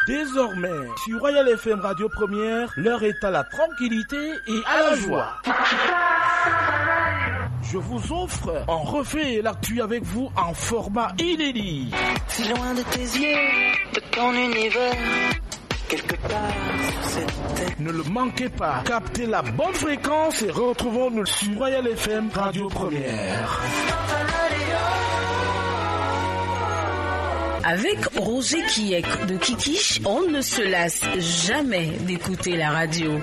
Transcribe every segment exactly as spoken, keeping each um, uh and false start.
Désormais, sur Royal F M Radio Première, l'heure est à la tranquillité et à la joie. Je vous offre, on refait l'actu avec vous en format inédit. Si loin de tes yeux, de ton univers, quelque part sur cette terre. Ne le manquez pas, captez la bonne fréquence et retrouvons-nous sur Royal F M Radio Première. Avec Roger Kiek de Kikish, on ne se lasse jamais d'écouter la radio.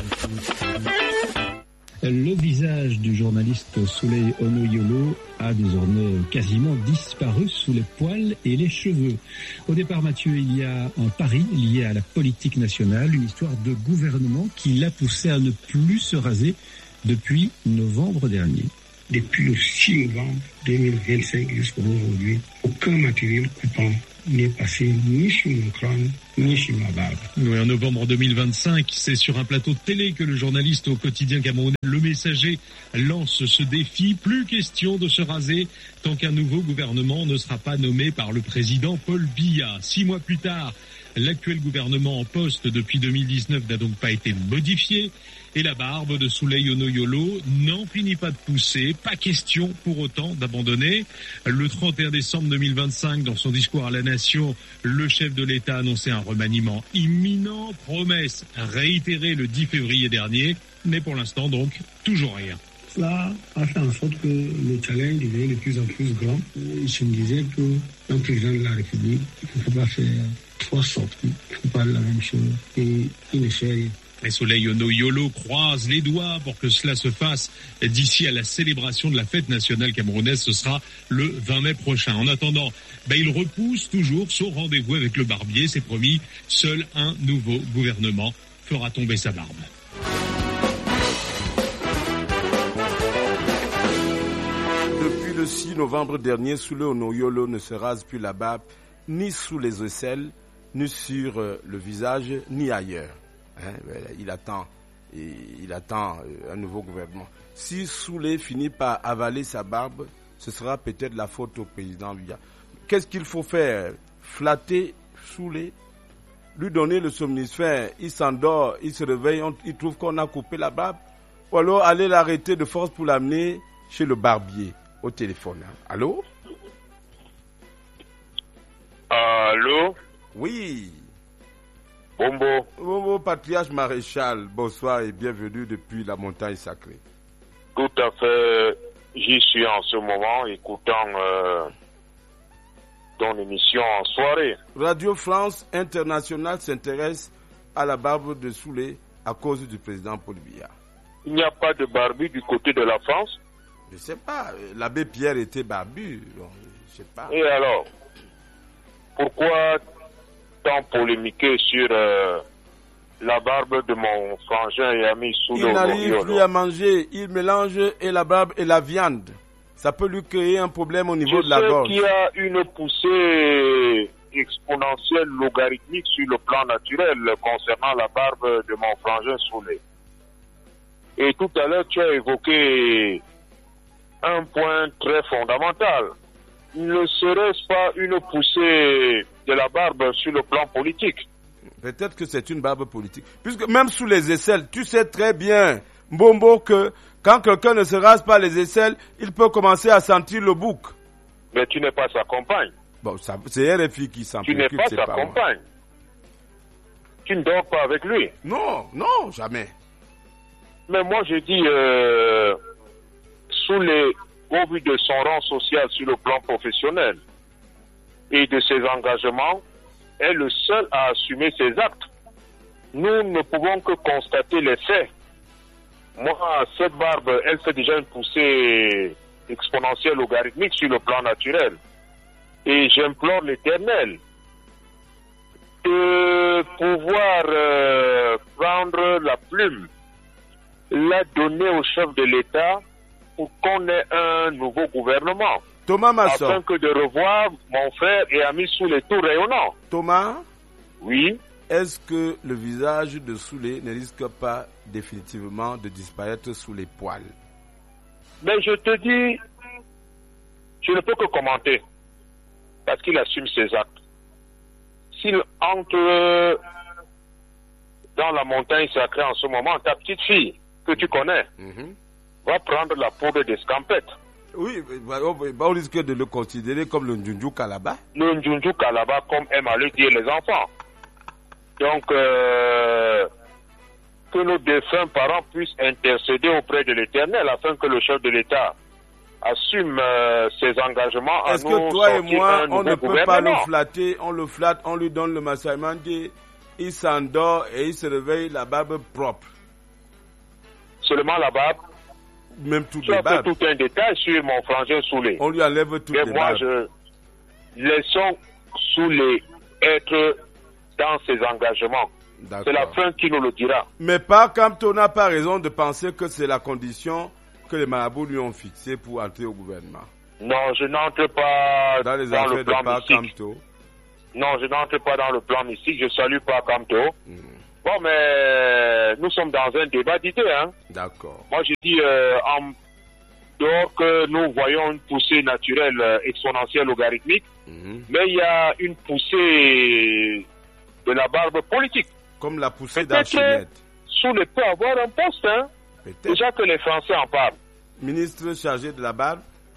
Le visage du journaliste Souley Onoyolo a désormais quasiment disparu sous les poils et les cheveux. Au départ, Mathieu, il y a un pari lié à la politique nationale, une histoire de gouvernement qui l'a poussé à ne plus se raser depuis novembre dernier. Depuis le six novembre deux mille vingt-cinq jusqu'à aujourd'hui, aucun matériel coupant n'est passé ni sur mon crâne, ni sur ma barbe. Oui, en novembre deux mille vingt-cinq, c'est sur un plateau de télé que le journaliste au quotidien camerounais Le Messager lance ce défi. Plus question de se raser tant qu'un nouveau gouvernement ne sera pas nommé par le président Paul Biya. Six mois plus tard, l'actuel gouvernement en poste depuis deux mille dix-neuf n'a donc pas été modifié. Et la barbe de Souley Onoyolo n'en finit pas de pousser. Pas question pour autant d'abandonner. Le trente et un décembre deux mille vingt-cinq, dans son discours à la nation, le chef de l'État annonçait un remaniement imminent. Promesse réitérée le dix février dernier. Mais pour l'instant donc, toujours rien. Cela a fait en sorte que le challenge devient de plus en plus grand. Je me disais qu'un président de la République ne peut pas faire trois sorties. Il ne faut pas la même chose. Et il ne fait rien. Et Souley Onoyolo croise les doigts pour que cela se fasse d'ici à la célébration de la fête nationale camerounaise. Ce sera le vingt mai prochain. En attendant, ben, il repousse toujours son rendez-vous avec le barbier. C'est promis, seul un nouveau gouvernement fera tomber sa barbe. Depuis le six novembre dernier, Souley Onoyolo ne se rase plus la barbe, ni sous les aisselles, ni sur le visage, ni ailleurs. Hein, il attend, il attend un nouveau gouvernement. Si Souley finit par avaler sa barbe, ce sera peut-être la faute au président Biya. Qu'est-ce qu'il faut faire? Flatter Souley, lui donner le somnifère, il s'endort, il se réveille, on, il trouve qu'on a coupé la barbe, ou alors aller l'arrêter de force pour l'amener chez le barbier au téléphone. Allô? Allô? Oui. Bombo. Bombo, patriarche maréchal, bonsoir et bienvenue depuis la montagne sacrée. Tout à fait, j'y suis en ce moment, écoutant euh, ton émission en soirée. Radio France Internationale s'intéresse à la barbe de Souley à cause du président Paul Biya. Il n'y a pas de barbu du côté de la France? Je ne sais pas, l'abbé Pierre était barbu, je sais pas. Et alors, pourquoi tant polémiqué sur euh, la barbe de mon frangin et ami Souley Onoyolo? Il n'arrive plus à manger, il mélange et la barbe et la viande. Ça peut lui créer un problème au niveau Je de la gorge. Je sais qu'il y a une poussée exponentielle logarithmique sur le plan naturel concernant la barbe de mon frangin Souley. Et tout à l'heure, tu as évoqué un point très fondamental. Ne serait-ce pas une poussée de la barbe sur le plan politique? Peut-être que c'est une barbe politique. Puisque même sous les aisselles, tu sais très bien, Mbombo, que quand quelqu'un ne se rase pas les aisselles, il peut commencer à sentir le bouc. Mais tu n'es pas sa compagne. Bon, ça, c'est R F I qui s'en Tu n'es pas sa compagne. Tu ne dors pas avec lui. Non, non, jamais. Mais moi je dis, euh, sous les... au vu de son rang social sur le plan professionnel et de ses engagements, est le seul à assumer ses actes. Nous ne pouvons que constater les faits. Moi, cette barbe, elle fait déjà une poussée exponentielle logarithmique sur le plan naturel. Et j'implore l'Éternel de pouvoir euh, prendre la plume, la donner au chef de l'État pour qu'on ait un nouveau gouvernement. Thomas Masson. Afin que de revoir mon frère et ami Souley tout rayonnant. Thomas? Oui. Est-ce que le visage de Souley ne risque pas définitivement de disparaître sous les poils? Mais je te dis, je ne peux que commenter. Parce qu'il assume ses actes. s'il entre dans la montagne sacrée en ce moment, ta petite fille que tu connais Mhm. va prendre la poudre d'escampette. Oui, bah, on, bah, on risque de le considérer comme le Ndjunju Kalaba. Le Ndjunju Kalaba, comme aiment à le dire les enfants. Donc, euh, que nos défunts parents puissent intercéder auprès de l'Éternel afin que le chef de l'État assume euh, ses engagements à Est-ce nous que toi et sortir moi, un on ne nouveau peut pas le gouvernement? flatter, on le flatte, on lui donne le massaïmandi, il s'endort et il se réveille la barbe propre. Seulement la barbe. Même toutes Tu les as fait barbes. tout un détail sur mon frangin Soulé. On lui enlève toutes Et les moi, barbes. je laissons Soulé être dans ses engagements. D'accord. C'est la fin qui nous le dira. Mais pas Kamto n'a pas raison de penser que c'est la condition que les marabouts lui ont fixée pour entrer au gouvernement. Non, je n'entre pas Dans les dans affaires le de plan pas mystique. Kamto. Non, je n'entre pas dans le plan mystique. Je salue pas Kamto. Hmm. Bon, mais nous sommes dans un débat d'idées. Hein. D'accord. Moi, je dis, euh, en dehors que nous voyons une poussée naturelle euh, exponentielle logarithmique, Mhm. mais il y a une poussée de la barbe politique. Comme la poussée Peut-être d'Archimède. Soulé peut avoir un poste, hein. Peut-être. Déjà que les Français en parlent. Ministre chargé de la barbe.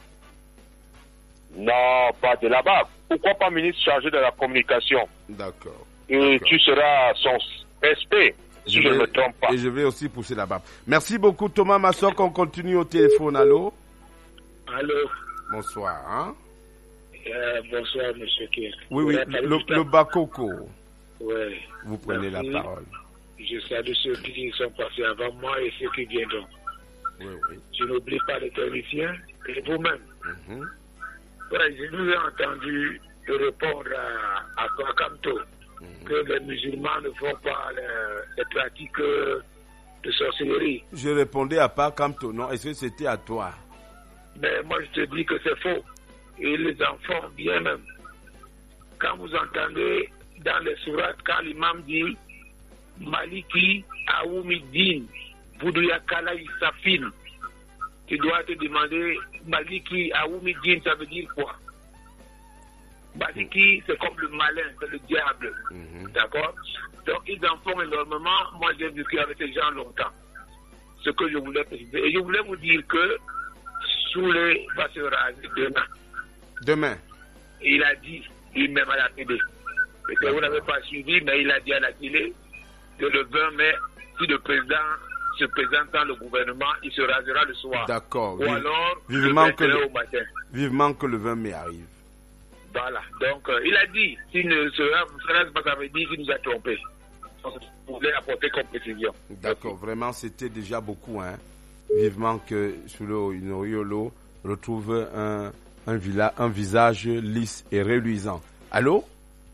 Non, pas de la barbe. Pourquoi pas ministre chargé de la communication? D'accord. Et D'accord. tu seras son S P, si je ne me trompe pas. Et je vais aussi pousser la barbe. Merci beaucoup Thomas Massok. On continue au téléphone. Allô? Allô, Bonsoir. Hein? euh, bonsoir, monsieur Kier. Oui, oui, Ouais, le, Patrick, le Bakoko. ouais. Vous prenez Merci. la parole. Je salue ceux qui sont passés avant moi et ceux qui viendront. Oui, oui. Je n'oublie pas les techniciens et vous-même. Mhm. Ouais, je vous ai entendu répondre à, à toi, Kamto, que les musulmans ne font pas les, les pratiques de sorcellerie. Je répondais à pas Kamto. Non, est-ce que c'était à toi? Mais moi, je te dis que c'est faux. Et les enfants, bien même. Quand vous entendez dans les sourates, quand l'imam dit Maliki Aoumidin, Boudouya Kala Safin, tu dois te demander Maliki Aoumidin, ça veut dire quoi? Maliki, c'est comme le malin, c'est le diable. Mhm. D'accord? Donc, ils en font énormément. Moi, j'ai vécu avec ces gens longtemps. Ce que je voulais préciser. Et je voulais vous dire que Soulé va se raser demain. Demain. Il a dit, lui-même à la télé. Et que vous n'avez pas suivi, mais il a dit à la télé que le vingt mai, si le président se présente dans le gouvernement, il se rasera le soir. D'accord. Ou Vive- alors, vivement le que vingt et un le- au matin. Vivement que le vingt mai arrive. Voilà. Donc, euh, il a dit, s'il ne se rase pas, ça veut dire qu'il nous a trompés. Vous voulez apporter comme précision. D'accord. Vraiment, c'était déjà beaucoup. Hein. Vivement que Sulo Inoriolo retrouve un, un, villa, un visage lisse et reluisant. Allô?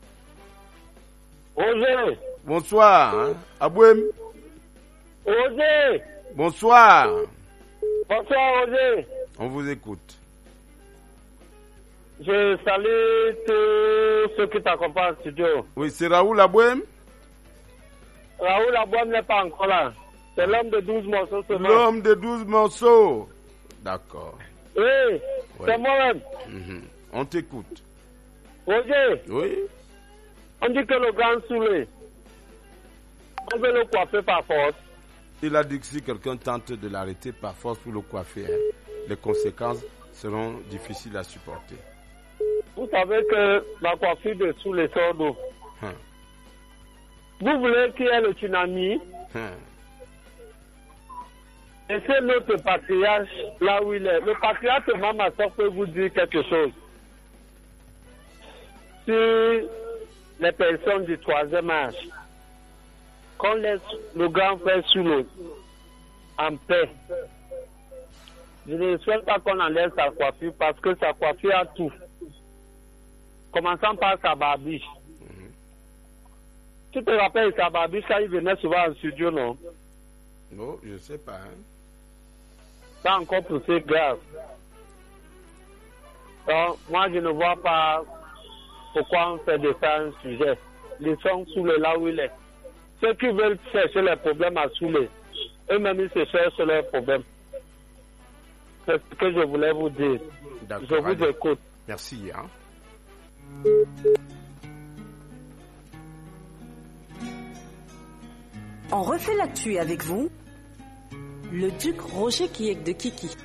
Osez, Bonsoir. Hein? Abouem? osez, Bonsoir. bonsoir Osez. On vous écoute. Je salue tous ceux qui t'accompagnent au studio. Oui, c'est Raoul Abouem? Raoul Abouam n'est pas encore là. C'est l'homme de douze morceaux seulement. L'homme de douze morceaux. D'accord. Oui, Oui. c'est moi-même. Mhm. On t'écoute. Osez, Oui? on dit que le grand Soulé, on veut le coiffer par force. Il a dit que si quelqu'un tente de l'arrêter par force pour le coiffer, hein, les conséquences seront difficiles à supporter. Vous savez que la coiffure de Soulé sort d'eau. Hein, Vous voulez qu'il y ait le tsunami? hein. Et c'est notre patriarche là où il est. Le patriarche Mamassok peut vous dire quelque chose. Sur les personnes du troisième âge, qu'on laisse le grand frère Soulé en paix. Je ne souhaite pas qu'on enlève sa coiffure parce que sa coiffure a tout. Commençons par sa barbiche. Tu te rappelles sa barbiche quand il venait souvent en studio, non? Non, je ne sais pas. Hein. C'est encore poussé grave. Donc, moi, je ne vois pas pourquoi on fait de ça un sujet. Laissons Soulé là où il est. Ceux qui veulent chercher les problèmes à Soulé, eux-mêmes, ils se cherchent leurs problèmes. C'est ce que je voulais vous dire. D'accord, Je vous allez. écoute. Merci. Hein. On refait l'actu avec vous, le duc Roger Kiek de Kiki.